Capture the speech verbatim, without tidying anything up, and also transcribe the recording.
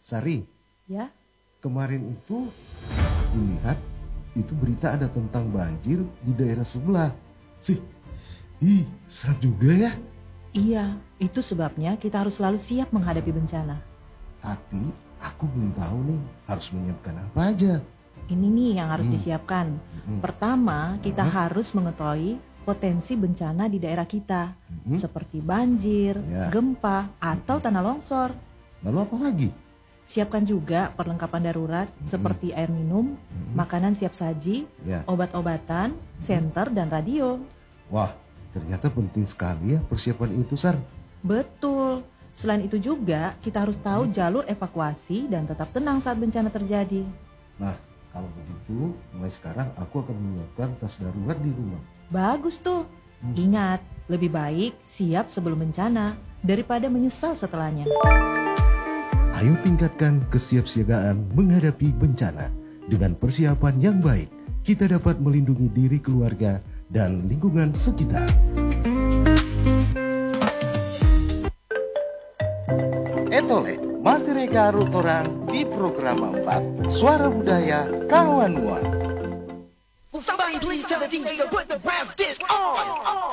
Sari, Ya, kemarin itu aku lihat itu berita ada tentang banjir di daerah sebelah. Sih, ih, serem juga ya. iya. Itu sebabnya kita harus selalu siap menghadapi bencana. Tapi aku belum tahu nih harus menyiapkan apa aja. Ini nih yang harus Hmm. disiapkan. Hmm. Pertama, kita Aha. harus mengetahui potensi bencana di daerah kita, Hmm. seperti banjir, Ya. gempa, atau tanah longsor. Lalu apa lagi? Siapkan juga perlengkapan darurat seperti air minum, makanan siap saji, Ya. obat-obatan, senter, dan radio. Wah, ternyata penting sekali ya persiapan itu, Sar. Betul. Selain itu juga, kita harus tahu jalur evakuasi dan tetap tenang saat bencana terjadi. Nah, kalau begitu, mulai sekarang aku akan menyiapkan tas darurat di rumah. Bagus tuh. Ingat, lebih baik siap sebelum bencana daripada menyesal setelahnya. Ayo tingkatkan kesiapsiagaan menghadapi bencana. Dengan persiapan yang baik, kita dapat melindungi diri keluarga dan lingkungan sekitar. Etole, Matereka Rutorang di program empat Suara Budaya Kawan Mua. Will somebody please tell the D J to put the brass disc on?